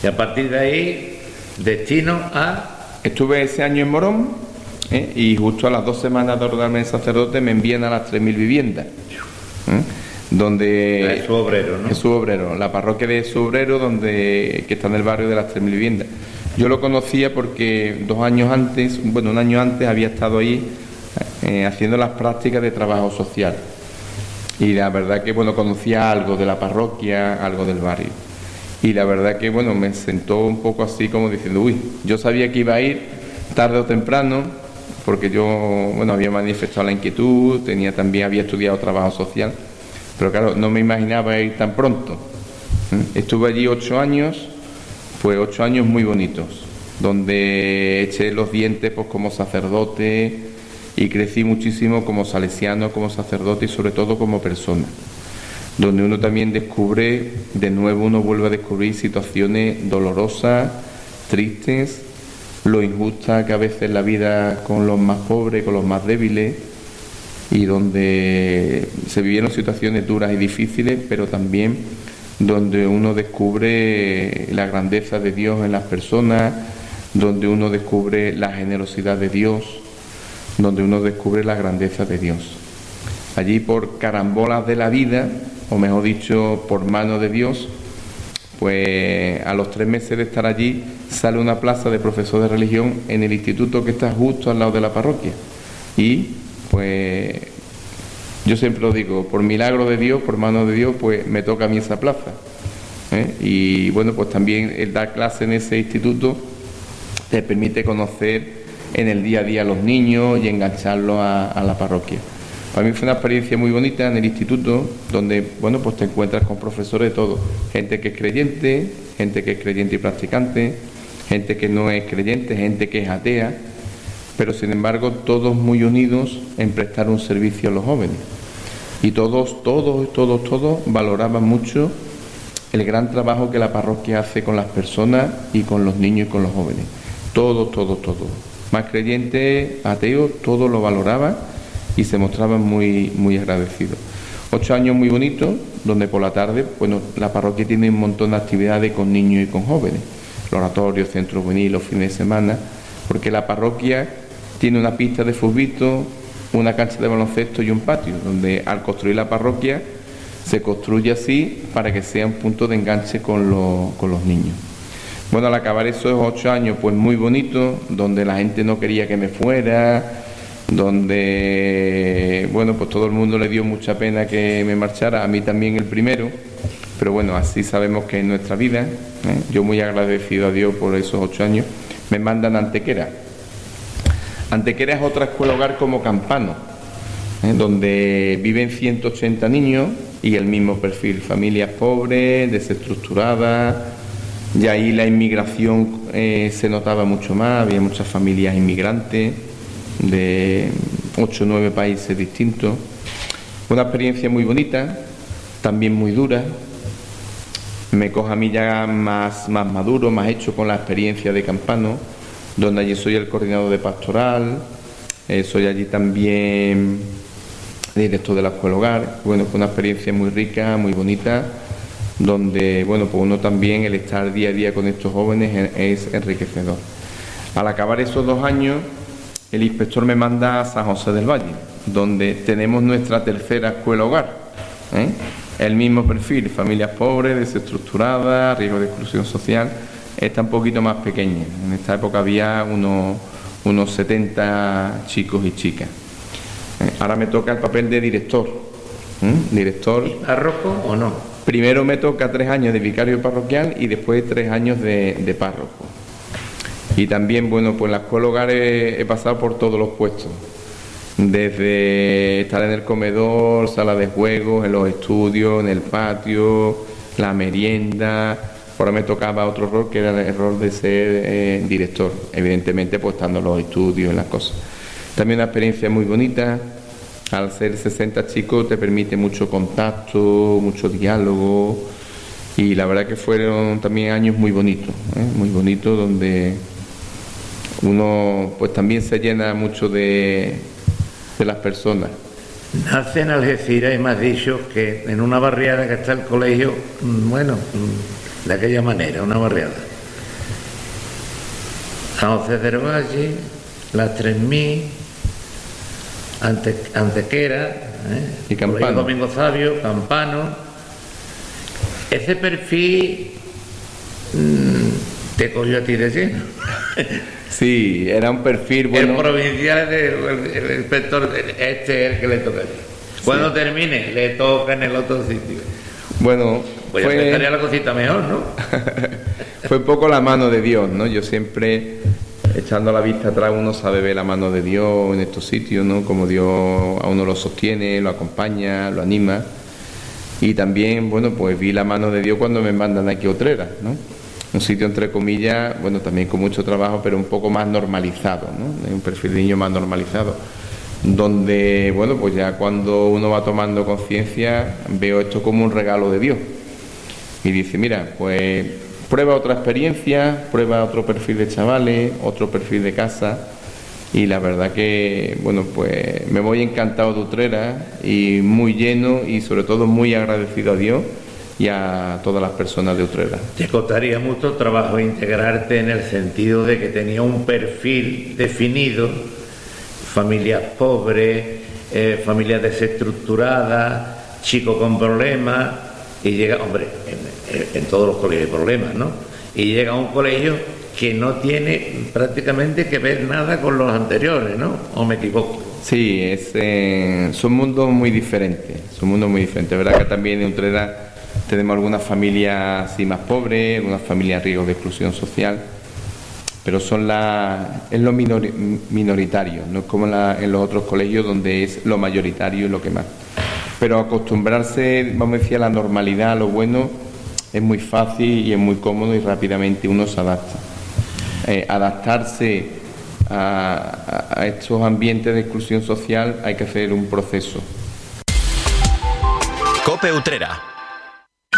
Y a partir de ahí, destino a... Estuve ese año en Morón, y justo a las 2 semanas de ordenarme de sacerdote me envían a las 3.000 viviendas. Donde Jesús Obrero, ¿no? Jesús Obrero, la parroquia de Jesús Obrero, que está en el barrio de las 3.000 viviendas. Yo lo conocía porque un año antes había estado ahí haciendo las prácticas de trabajo social. Y la verdad que, conocía algo de la parroquia, algo del barrio. Y la verdad que, me sentó un poco así como diciendo, uy, yo sabía que iba a ir tarde o temprano, porque yo, había manifestado la inquietud, había estudiado trabajo social, pero claro, no me imaginaba ir tan pronto. Estuve allí 8 años, 8 años muy bonitos, donde eché los dientes pues como sacerdote y crecí muchísimo como salesiano, como sacerdote y sobre todo como persona, donde uno también descubre, de nuevo uno vuelve a descubrir situaciones dolorosas, tristes, lo injusta que a veces la vida con los más pobres, con los más débiles, y donde se vivieron situaciones duras y difíciles, pero también donde uno descubre la grandeza de Dios en las personas, donde uno descubre la generosidad de Dios, donde uno descubre la grandeza de Dios. Allí, por carambolas de la vida, o mejor dicho, por mano de Dios, pues a los 3 meses de estar allí sale una plaza de profesor de religión en el instituto que está justo al lado de la parroquia. Y pues yo siempre lo digo, por milagro de Dios, por mano de Dios, pues me toca a mí esa plaza. Y pues también el dar clase en ese instituto te permite conocer en el día a día a los niños y engancharlos a la parroquia. Para mí fue una experiencia muy bonita en el instituto, donde pues te encuentras con profesores de todo, gente que es creyente y practicante, gente que no es creyente, gente que es atea, pero sin embargo todos muy unidos en prestar un servicio a los jóvenes. Y todos valoraban mucho el gran trabajo que la parroquia hace con las personas y con los niños y con los jóvenes. Todo. Más creyentes, ateos, todo lo valoraban y se mostraban muy, muy agradecidos. 8 años muy bonitos, donde por la tarde, la parroquia tiene un montón de actividades con niños y con jóvenes. El oratorio, centro juvenil, los fines de semana, porque la parroquia tiene una pista de fútbol, una cancha de baloncesto y un patio, donde al construir la parroquia se construye así para que sea un punto de enganche con los niños. Al acabar esos 8 años, pues muy bonito, donde la gente no quería que me fuera, donde, pues todo el mundo le dio mucha pena que me marchara, a mí también el primero, pero así sabemos que es nuestra vida. Yo muy agradecido a Dios por esos 8 años. Me mandan a Antequera. Antequera es otra escuela hogar como Campano, donde viven 180 niños y el mismo perfil, familias pobres, desestructuradas. Y ahí la inmigración se notaba mucho más, había muchas familias inmigrantes de 8 o 9 países distintos. Una experiencia muy bonita, también muy dura. Me coge a mí ya más maduro, más hecho con la experiencia de Campano, donde allí soy el coordinador de pastoral, soy allí también director de la escuela hogar. Fue una experiencia muy rica, muy bonita, donde pues uno también, el estar día a día con estos jóvenes es enriquecedor. Al acabar esos 2 años, el inspector me manda a San José del Valle, donde tenemos nuestra tercera escuela hogar. El mismo perfil, familias pobres, desestructuradas, riesgo de exclusión social. Está un poquito más pequeña. En esta época había unos 70 chicos y chicas. Ahora me toca el papel de director. Director. ¿Y párroco o no? Primero me toca 3 años de vicario parroquial y después 3 años de párroco. Y también, pues en la escuela hogar he pasado por todos los puestos. Desde estar en el comedor, sala de juegos, en los estudios, en el patio, la merienda. Ahora me tocaba otro rol, que era el rol de ser director, evidentemente pues estando en los estudios, en las cosas. También una experiencia muy bonita. Al ser 60 chicos te permite mucho contacto, mucho diálogo, y la verdad que fueron también años muy bonitos, donde uno pues también se llena mucho de las personas. Nace en Algeciras y me has dicho que en una barriada que está el colegio, de aquella manera, una barriada. San José del Valle, las 3000, Antequera, Y Campano. Colegio Domingo Sabio, Campano. Ese perfil te cogió a ti de lleno. Sí, era un perfil bueno. El provincial, el inspector, este es el que le toca a ti. Cuando termine, le toca en el otro sitio. Bueno, Pues ya estaría la cosita mejor, ¿no? fue un poco la mano de Dios, ¿no? Yo siempre, echando la vista atrás, uno sabe ver la mano de Dios en estos sitios, ¿no? Como Dios a uno lo sostiene, lo acompaña, lo anima. Y también, bueno, pues vi la mano de Dios cuando me mandan aquí a Utrera, ¿no? Un sitio, entre comillas, bueno, también con mucho trabajo, pero un poco más normalizado, ¿no? Un perfil de niño más normalizado, donde, bueno, pues ya cuando uno va tomando conciencia, veo esto como un regalo de Dios. Y dice, mira, pues prueba otra experiencia, prueba otro perfil de chavales, otro perfil de casa. Y la verdad que, bueno, pues me voy encantado de Utrera y muy lleno y sobre todo muy agradecido a Dios y a todas las personas de Utrera. Te costaría mucho trabajo integrarte en el sentido de que tenía un perfil definido, familias pobres, familias desestructuradas, chicos con problemas, y llega, hombre, en todos los colegios hay problemas, ¿no? Y llega a un colegio que no tiene prácticamente que ver nada con los anteriores, ¿no? ¿O me equivoco? Sí, son mundos muy diferentes, verdad que también en Utrera tenemos algunas familias así más pobres, algunas familias en riesgo de exclusión social, pero es lo minoritario, no es como en los otros colegios donde es lo mayoritario y lo que más. Pero acostumbrarse, vamos a decir, a la normalidad, a lo bueno, es muy fácil y es muy cómodo y rápidamente uno se adapta. Adaptarse a estos ambientes de exclusión social hay que hacer un proceso. COPE Utrera.